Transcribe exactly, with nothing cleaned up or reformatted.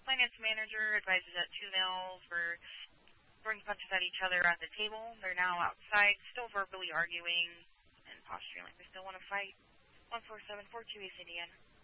finance manager advises that two males were throwing punches at each other at the table. They're now outside, still verbally arguing and posturing like they still want to fight. one four seven four two East Indiana.